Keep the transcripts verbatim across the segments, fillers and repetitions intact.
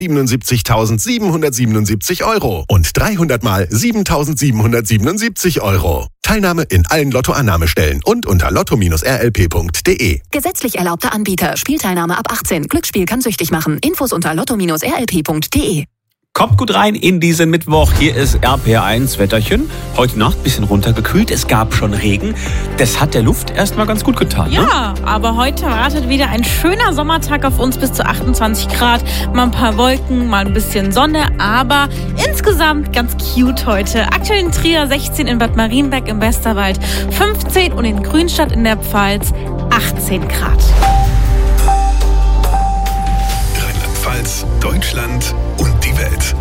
siebenundsiebzigtausendsiebenhundertsiebenundsiebzig Euro und dreihundert Mal siebentausendsiebenhundertsiebenundsiebzig Euro. Teilnahme in allen Lottoannahmestellen und unter lotto Bindestrich r l p punkt d e. Gesetzlich erlaubter Anbieter. Spielteilnahme ab achtzehn. Glücksspiel kann süchtig machen. Infos unter lotto Bindestrich r l p punkt d e. Kommt gut rein in diesen Mittwoch. Hier ist R P R eins Wetterchen. Heute Nacht ein bisschen runtergekühlt. Es gab schon Regen. Das hat der Luft erstmal ganz gut getan. Ja, ne? Aber heute wartet wieder ein schöner Sommertag auf uns bis zu achtundzwanzig Grad. Mal ein paar Wolken, mal ein bisschen Sonne. Aber insgesamt ganz cute heute. Aktuell in Trier sechzehn, in Bad Marienberg im Westerwald fünfzehn und in Grünstadt in der Pfalz achtzehn Grad. Rheinland-Pfalz, Deutschland und die Welt.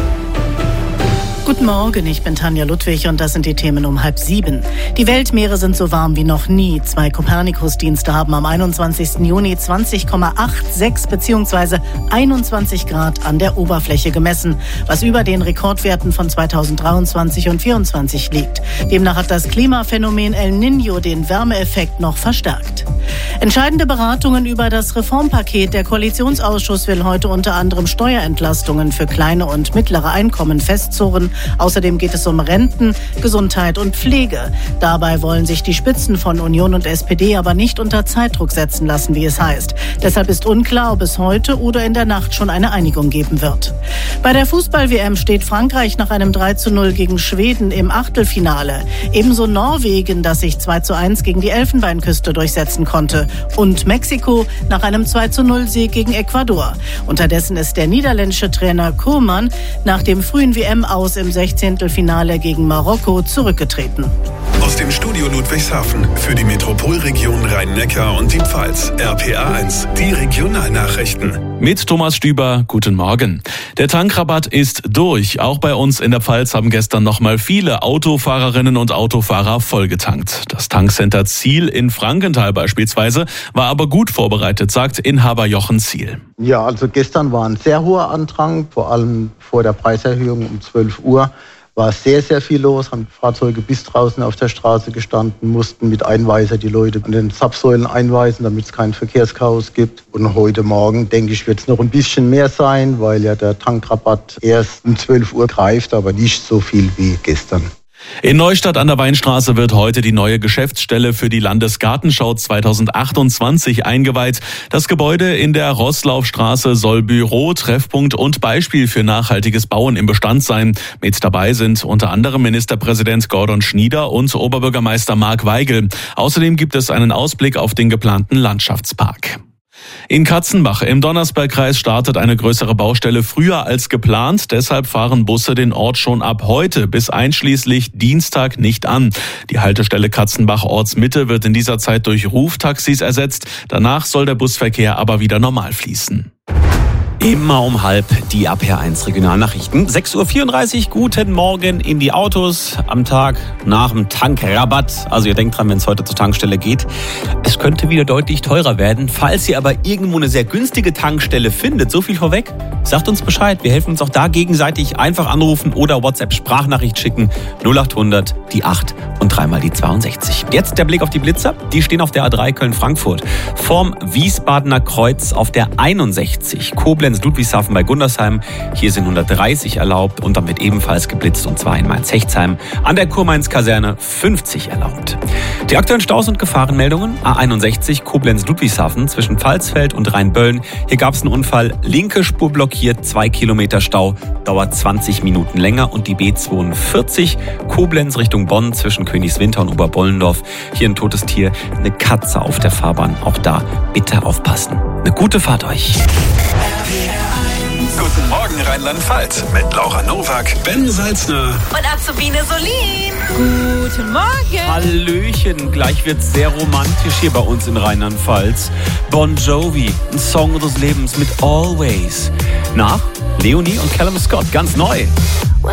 Guten Morgen, ich bin Tanja Ludwig und das sind die Themen um halb sieben. Die Weltmeere sind so warm wie noch nie. Zwei Kopernikus-Dienste haben am einundzwanzigsten Juni zwanzig Komma sechsundachtzig bzw. einundzwanzig Grad an der Oberfläche gemessen, was über den Rekordwerten von zweitausenddreiundzwanzig und vierundzwanzig liegt. Demnach hat das Klimaphänomen El Niño den Wärmeeffekt noch verstärkt. Entscheidende Beratungen über das Reformpaket. Der Koalitionsausschuss will heute unter anderem Steuerentlastungen für kleine und mittlere Einkommen festzurren. Außerdem geht es um Renten, Gesundheit und Pflege. Dabei wollen sich die Spitzen von Union und S P D aber nicht unter Zeitdruck setzen lassen, wie es heißt. Deshalb ist unklar, ob es heute oder in der Nacht schon eine Einigung geben wird. Bei der Fußball-W M steht Frankreich nach einem drei zu null gegen Schweden im Achtelfinale. Ebenso Norwegen, das sich zwei zu eins gegen die Elfenbeinküste durchsetzen konnte. Und Mexiko nach einem zwei zu null Sieg gegen Ecuador. Unterdessen ist der niederländische Trainer Koeman nach dem frühen W M-Aus im Sechzehntelfinale gegen Marokko zurückgetreten. Aus dem Studio Ludwigshafen für die Metropolregion Rhein-Neckar und die Pfalz. R P R eins, die Regionalnachrichten. Mit Thomas Stüber, guten Morgen. Der Tankrabatt ist durch. Auch bei uns in der Pfalz haben gestern nochmal viele Autofahrerinnen und Autofahrer vollgetankt. Das Tankcenter Ziel in Frankenthal beispielsweise war aber gut vorbereitet, sagt Inhaber Jochen Ziel. Ja, also gestern war ein sehr hoher Andrang, vor allem vor der Preiserhöhung um zwölf Uhr. War sehr, sehr viel los, haben Fahrzeuge bis draußen auf der Straße gestanden, mussten mit Einweiser die Leute an den Zapfsäulen einweisen, damit es kein Verkehrschaos gibt. Und heute Morgen, denke ich, wird es noch ein bisschen mehr sein, weil ja der Tankrabatt erst um zwölf Uhr greift, aber nicht so viel wie gestern. In Neustadt an der Weinstraße wird heute die neue Geschäftsstelle für die Landesgartenschau zweitausendachtundzwanzig eingeweiht. Das Gebäude in der Rosslaufstraße soll Büro, Treffpunkt und Beispiel für nachhaltiges Bauen im Bestand sein. Mit dabei sind unter anderem Ministerpräsident Gordon Schnieder und Oberbürgermeister Marc Weigel. Außerdem gibt es einen Ausblick auf den geplanten Landschaftspark. In Katzenbach im Donnersbergkreis startet eine größere Baustelle früher als geplant. Deshalb fahren Busse den Ort schon ab heute bis einschließlich Dienstag nicht an. Die Haltestelle Katzenbach Ortsmitte wird in dieser Zeit durch Ruftaxis ersetzt. Danach soll der Busverkehr aber wieder normal fließen. Immer um halb die R P R eins Regionalnachrichten. sechs Uhr vierunddreißig, guten Morgen in die Autos am Tag nach dem Tankrabatt. Also ihr denkt dran, wenn es heute zur Tankstelle geht. Es könnte wieder deutlich teurer werden. Falls ihr aber irgendwo eine sehr günstige Tankstelle findet, so viel vorweg, sagt uns Bescheid. Wir helfen uns auch da gegenseitig. Einfach anrufen oder WhatsApp-Sprachnachricht schicken. null acht hundert, die acht und dreimal die zweiundsechzig. Jetzt der Blick auf die Blitzer. Die stehen auf der A drei Köln-Frankfurt. Vorm Wiesbadener Kreuz auf der einundsechzig. Koblenz Ludwigshafen bei Gundersheim. Hier sind hundertdreißig erlaubt und dann wird ebenfalls geblitzt, und zwar in Mainz-Hechtsheim. An der Kurmainz-Kaserne fünfzig erlaubt. Die aktuellen Staus und Gefahrenmeldungen. A einundsechzig Koblenz-Ludwigshafen zwischen Pfalzfeld und Rheinböllen. Hier gab es einen Unfall. Linke Spur blockiert, zwei Kilometer Stau. Dauert zwanzig Minuten länger. Und die B zweiundvierzig Koblenz Richtung Bonn zwischen Königswinter und Oberbollendorf. Hier ein totes Tier, eine Katze auf der Fahrbahn. Auch da bitte aufpassen. Eine gute Fahrt euch. Guten Morgen Rheinland-Pfalz mit Laura Nowak, Ben Salzner Und Azubine Solin. Guten Morgen. Hallöchen, gleich wird's sehr romantisch hier bei uns in Rheinland-Pfalz. Bon Jovi, ein Song des Lebens mit Always. Nach Leonie und Callum Scott, ganz neu. When